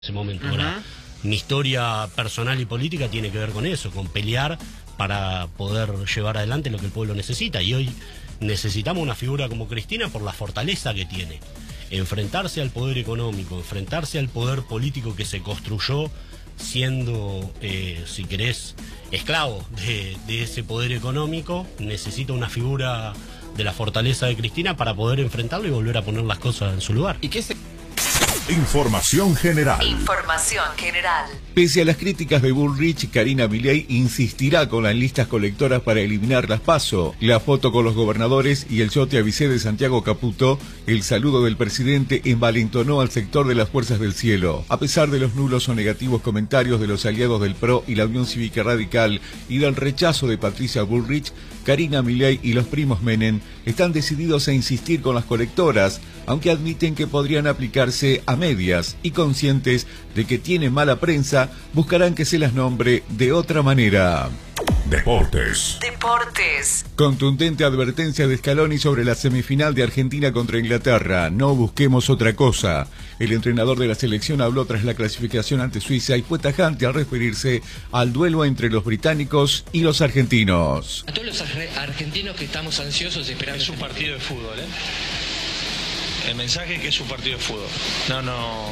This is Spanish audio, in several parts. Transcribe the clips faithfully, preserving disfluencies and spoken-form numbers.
ese momento. Ahora, uh-huh. mi historia personal y política tiene que ver con eso, con pelear para poder llevar adelante lo que el pueblo necesita. Y hoy necesitamos una figura como Cristina por la fortaleza que tiene. Enfrentarse al poder económico, enfrentarse al poder político que se construyó siendo, eh, si querés, esclavo de, de ese poder económico. Necesita una figura de la fortaleza de Cristina para poder enfrentarlo y volver a poner las cosas en su lugar. ¿Y qué se... Información general. Información general. Pese a las críticas de Bullrich, Karina Milei insistirá con las listas colectoras para eliminar las PASO. La foto con los gobernadores y el yo te avisé de Santiago Caputo, el saludo del presidente envalentonó al sector de las fuerzas del cielo. A pesar de los nulos o negativos comentarios de los aliados del P R O y la Unión Cívica Radical y del rechazo de Patricia Bullrich, Karina Milei y los primos Menem están decididos a insistir con las colectoras, aunque admiten que podrían aplicarse a medias y conscientes de que tienen mala prensa, buscarán que se las nombre de otra manera. Deportes. Deportes. Contundente advertencia de Scaloni sobre la semifinal de Argentina contra Inglaterra. No busquemos otra cosa. El entrenador de la selección habló tras la clasificación ante Suiza y fue tajante al referirse al duelo entre los británicos y los argentinos. A todos los argentinos que estamos ansiosos esperando. Es un partido de fútbol, ¿eh? El mensaje es que es un partido de fútbol. No, no...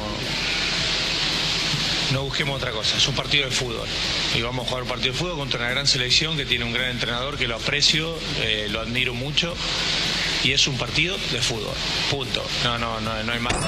No busquemos otra cosa, es un partido de fútbol. Y vamos a jugar un partido de fútbol contra una gran selección que tiene un gran entrenador que lo aprecio, eh, lo admiro mucho. Y es un partido de fútbol. Punto. No, no, no, no hay más.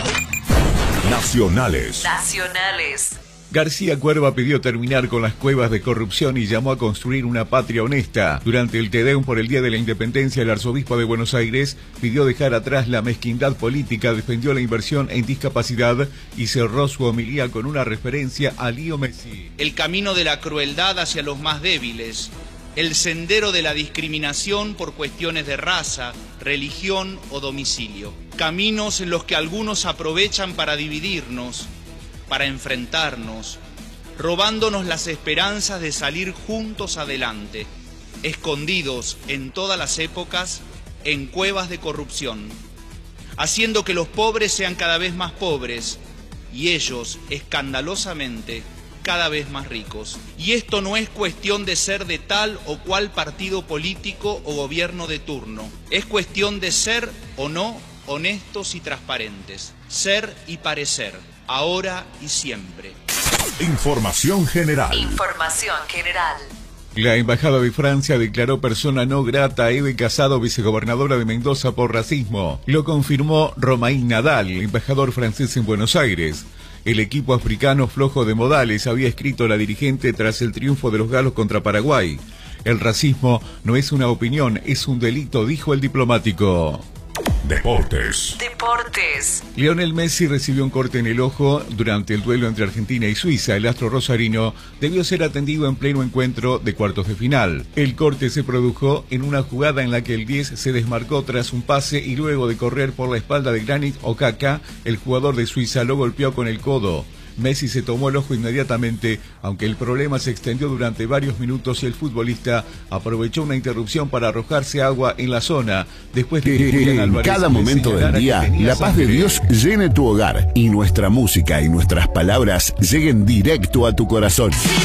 Nacionales. Nacionales. García Cuerva pidió terminar con las cuevas de corrupción y llamó a construir una patria honesta. Durante el Te Deum por el Día de la Independencia, el arzobispo de Buenos Aires pidió dejar atrás la mezquindad política, defendió la inversión en discapacidad y cerró su homilía con una referencia a Leo Messi. El camino de la crueldad hacia los más débiles, el sendero de la discriminación por cuestiones de raza, religión o domicilio. Caminos en los que algunos aprovechan para dividirnos, para enfrentarnos, robándonos las esperanzas de salir juntos adelante, escondidos en todas las épocas en cuevas de corrupción, haciendo que los pobres sean cada vez más pobres y ellos, escandalosamente, cada vez más ricos. Y esto no es cuestión de ser de tal o cual partido político o gobierno de turno, es cuestión de ser o no honestos y transparentes, ser y parecer, ahora y siempre. Información general. Información general. La Embajada de Francia declaró persona no grata a Eve Casado, vicegobernadora de Mendoza, por racismo. Lo confirmó Romain Nadal, embajador francés en Buenos Aires. El equipo africano flojo de modales había escrito a la dirigente tras el triunfo de los galos contra Paraguay. El racismo no es una opinión, es un delito, dijo el diplomático. Deportes. Deportes. Lionel Messi recibió un corte en el ojo durante el duelo entre Argentina y Suiza. El astro rosarino debió ser atendido en pleno encuentro de cuartos de final. El corte se produjo en una jugada en la que el diez se desmarcó tras un pase y luego de correr por la espalda de Granit Xhaka, el jugador de Suiza lo golpeó con el codo. Messi se tomó el ojo inmediatamente, aunque el problema se extendió durante varios minutos y el futbolista aprovechó una interrupción para arrojarse agua en la zona. Después de que en cada momento del día, la paz de Dios llene tu hogar y nuestra música y nuestras palabras lleguen directo a tu corazón.